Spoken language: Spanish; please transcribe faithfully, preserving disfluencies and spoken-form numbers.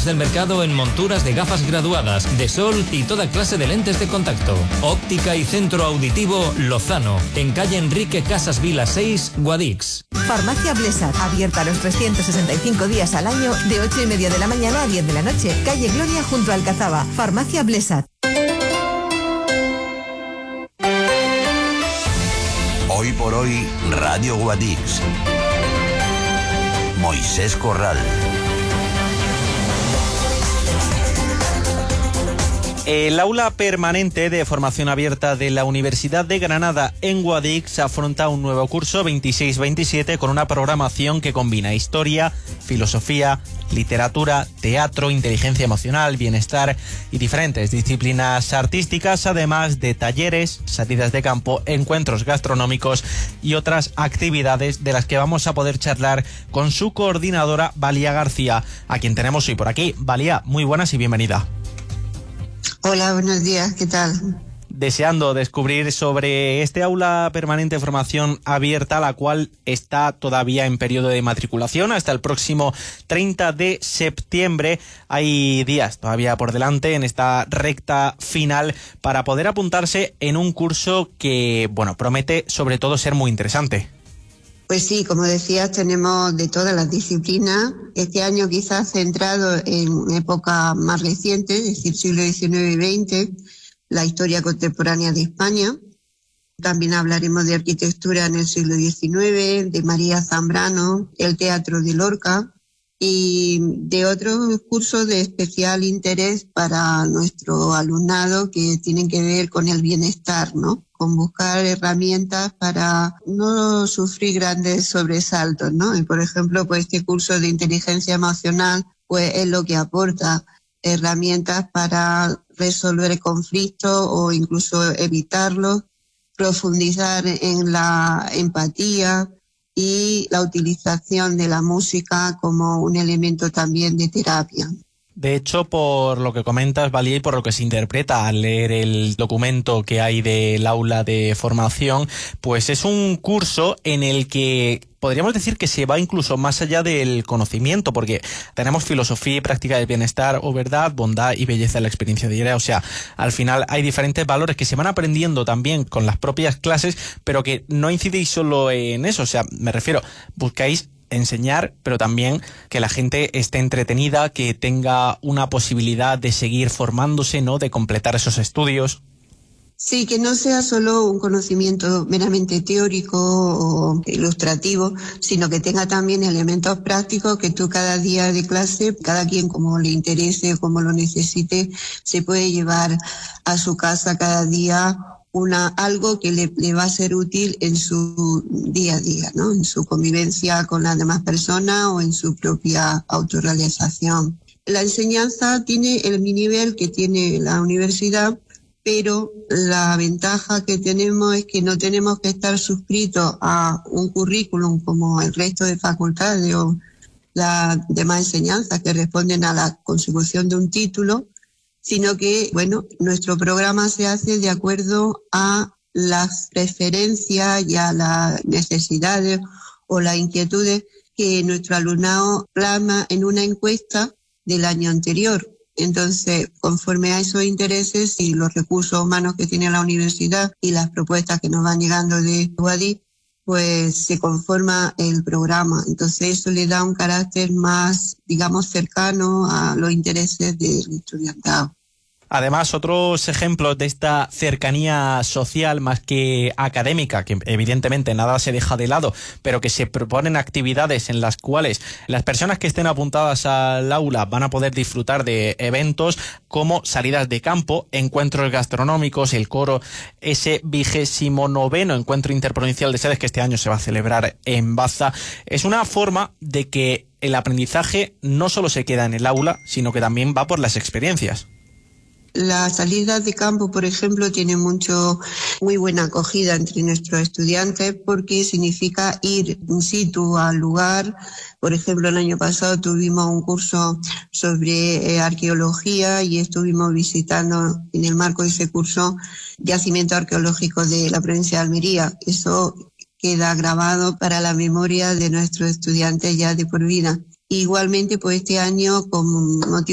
tops del mercado en monturas de gafas graduadas, de sol y toda clase de lentes de contacto. Óptica y centro auditivo Lozano, en calle Enrique Casas Vila seis, Guadix. Farmacia Blesat, abierta los trescientos sesenta y cinco días al año, de ocho y media de la mañana a diez de la noche. Calle Gloria junto a Alcazaba. Farmacia Blesat. Hoy por hoy, Radio Guadix. Moisés Corral. El aula permanente de formación abierta de la Universidad de Granada en Guadix afronta un nuevo curso veintiséis veintisiete con una programación que combina historia, filosofía, literatura, teatro, inteligencia emocional, bienestar y diferentes disciplinas artísticas, además de talleres, salidas de campo, encuentros gastronómicos y otras actividades de las que vamos a poder charlar con su coordinadora, Valía García, a quien tenemos hoy por aquí. Valía, muy buenas y bienvenida. Hola, buenos días, ¿qué tal? Deseando descubrir sobre este aula permanente de formación abierta, la cual está todavía en periodo de matriculación hasta el próximo treinta de septiembre. Hay días todavía por delante en esta recta final para poder apuntarse en un curso que, bueno, promete sobre todo ser muy interesante. Pues sí, como decías, tenemos de todas las disciplinas. Este año quizás centrado en época más reciente, es decir, siglo diecinueve y veinte, la historia contemporánea de España. También hablaremos de arquitectura en el siglo diecinueve, de María Zambrano, el teatro de Lorca y de otros cursos de especial interés para nuestro alumnado que tienen que ver con el bienestar, ¿no? Con buscar herramientas para no sufrir grandes sobresaltos, ¿no? Y por ejemplo, pues este curso de inteligencia emocional pues es lo que aporta herramientas para resolver conflictos o incluso evitarlos, profundizar en la empatía y la utilización de la música como un elemento también de terapia. De hecho, por lo que comentas, Valía, y por lo que se interpreta al leer el documento que hay del aula de formación, pues es un curso en el que podríamos decir que se va incluso más allá del conocimiento, porque tenemos filosofía y práctica del bienestar o verdad, bondad y belleza de la experiencia diaria. O sea, al final hay diferentes valores que se van aprendiendo también con las propias clases, pero que no incidéis solo en eso. O sea, me refiero, buscáis enseñar, pero también que la gente esté entretenida, que tenga una posibilidad de seguir formándose, ¿no? De completar esos estudios. Sí, que no sea solo un conocimiento meramente teórico o ilustrativo, sino que tenga también elementos prácticos que tú cada día de clase, cada quien como le interese o como lo necesite, se puede llevar a su casa cada día una algo que le, le va a ser útil en su día a día, ¿no? En su convivencia con las demás personas o en su propia autorrealización. La enseñanza tiene el nivel que tiene la universidad, pero la ventaja que tenemos es que no tenemos que estar suscritos a un currículum como el resto de facultades o las demás enseñanzas que responden a la consecución de un título, sino que, bueno, nuestro programa se hace de acuerdo a las preferencias y a las necesidades o las inquietudes que nuestro alumnado plasma en una encuesta del año anterior. Entonces, conforme a esos intereses y los recursos humanos que tiene la universidad y las propuestas que nos van llegando de Guadix, pues se conforma el programa. Entonces, eso le da un carácter más, digamos, cercano a los intereses del estudiantado. Además, otros ejemplos de esta cercanía social más que académica, que evidentemente nada se deja de lado, pero que se proponen actividades en las cuales las personas que estén apuntadas al aula van a poder disfrutar de eventos como salidas de campo, encuentros gastronómicos, el coro, ese vigésimo noveno encuentro interprovincial de sedes que este año se va a celebrar en Baza. Es una forma de que el aprendizaje no solo se queda en el aula, sino que también va por las experiencias. Las salidas de campo, por ejemplo, tienen mucho, muy buena acogida entre nuestros estudiantes porque significa ir in situ al lugar. Por ejemplo, el año pasado tuvimos un curso sobre eh, arqueología y estuvimos visitando en el marco de ese curso yacimientos arqueológicos de la provincia de Almería. Eso queda grabado para la memoria de nuestros estudiantes ya de por vida. Igualmente, pues este año, con motivo